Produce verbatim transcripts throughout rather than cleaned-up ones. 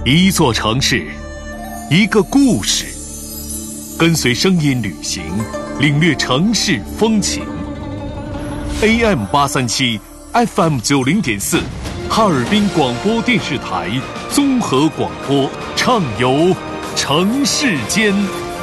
一座城市，一个故事，跟随声音旅行，领略城市风情。A M 八三七 F M 九零点四，哈尔滨广播电视台综合广播，畅游城市间。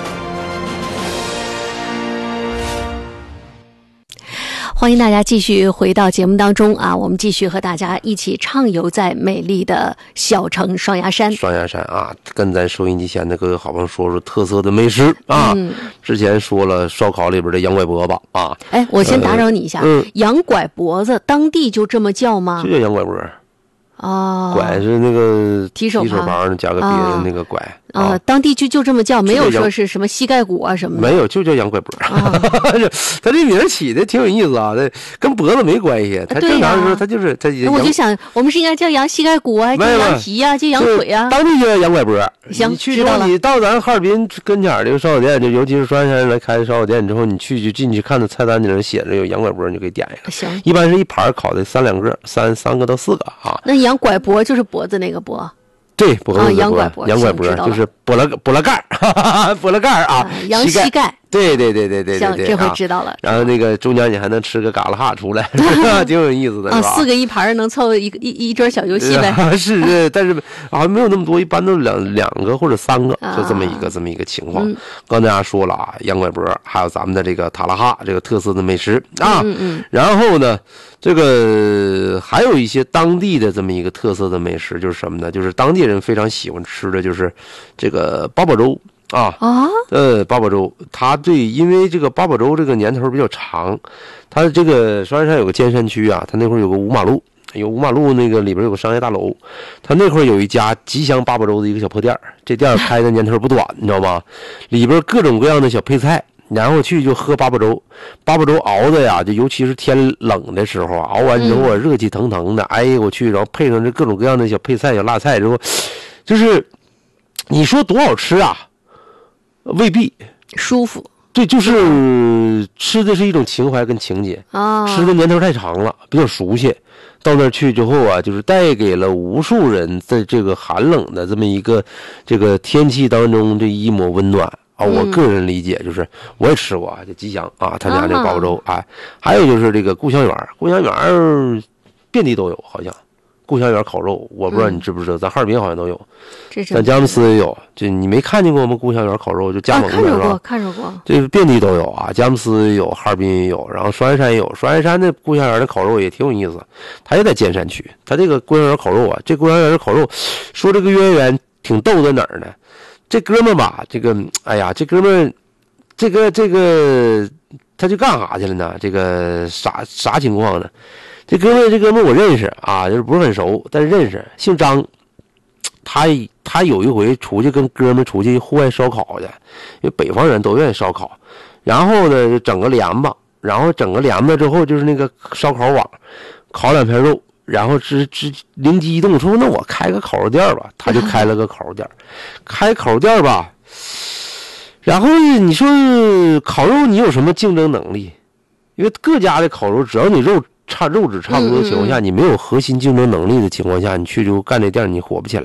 欢迎大家继续回到节目当中啊，我们继续和大家一起畅游在美丽的小城双鸭山。 双鸭山啊，跟咱收音机前的各位好朋友说说特色的美食啊。嗯、之前说了烧烤里边的羊拐脖子啊。 哎，我先打扰你一下，呃、羊拐脖子当地就这么叫吗？ 就叫羊拐脖。 哦， 拐是那个提手旁加个别的那个拐啊、呃，当地就就这么叫，没有说是什么膝盖骨啊什么的， 没有，就叫羊拐脖。啊、他这名起的挺有意思啊，这跟脖子没关系。他正常说他就是他。 我就想，我们是应该叫羊膝盖骨啊，叫羊蹄呀、啊，叫羊腿啊。 当地就叫羊拐脖。 行， 你去之后，你到咱哈尔滨跟前这个烧烤店，就尤其是双鸭山来开烧烤店之后，你去就进去看到菜单上写着有羊拐脖，你就可以点一个。 行， 一般是一盘烤的三两个，三三个到四个啊。 那羊拐脖就是脖子那个脖。 对，脖子的脖， 羊拐脖， 羊拐脖就是脖了脖了盖儿，脖了盖儿啊， 羊膝盖。 对对对对对对对， 这回知道了。 然后那个中间你还能吃个嘎啦哈出来，挺有意思的，是吧？ 四个一盘能凑一个一一桌小游戏呗。 是是，但是好像没有那么多，一般都是两两个或者三个，就这么一个这么一个情况。刚才大家说了啊，羊拐脖，还有咱们的这个塔拉哈这个特色的美食啊。 嗯嗯。 然后呢，这个还有一些当地的这么一个特色的美食，就是什么呢？就是当地人非常喜欢吃的就是这个八宝粥。啊啊， 呃，八宝粥，它对，因为这个八宝粥这个年头比较长，它这个双鸭山有个尖山区啊，它那块有个五马路，有五马路那个里边有个商业大楼，它那块有一家吉祥八宝粥的一个小破店，这店开的年头不短，你知道吗？里边各种各样的小配菜，然后去就喝八宝粥，八宝粥熬的呀，就尤其是天冷的时候啊，熬完之后啊，热气腾腾的，哎我去，然后配上这各种各样的小配菜、小辣菜之后，就是你说多好吃啊！未必舒服， 对，就是吃的是一种情怀跟情节啊。 吃的年头太长了，比较熟悉。到那儿去之后啊，就是带给了无数人在这个寒冷的这么一个这个天气当中这一抹温暖啊。我个人理解就是，我也吃过啊，这吉祥啊，他家那八宝粥，哎，还有就是这个故乡园，故乡园遍地都有，好像。故乡园烤肉，我不知道你知不知道，嗯、咱哈尔滨好像都有，咱佳木斯也有。就你没看见过我们故乡园烤肉？就加盟的、 啊、看着过，看着过。 这遍地都有啊，佳木斯也有，哈尔滨也有，然后双鸭山也有。双鸭山的故乡园的烤肉也挺有意思，它也在尖山区。它这个故乡园烤肉啊，这故乡园的烤肉，说这个渊源挺逗在哪儿呢？这哥们儿吧，这个，哎呀，这哥们儿，这个这个，他就干啥去了呢？这个啥啥情况呢？这哥们儿，这哥们儿我认识啊，就是不是很熟，但是认识，姓张。他他有一回出去跟哥们出去户外烧烤去，因为北方人都愿意烧烤。然后呢，就整个帘子，然后整个帘子之后就是那个烧烤网，烤两片肉，然后只只灵机一动说：“那我开个烤肉店吧。”他就开了个烤肉店，开烤肉店吧。然后你说烤肉你有什么竞争能力？因为各家的烤肉，只要你肉差肉质差不多的情况下， 嗯嗯你没有核心竞争能力的情况下，你去就干这店，你火不起来。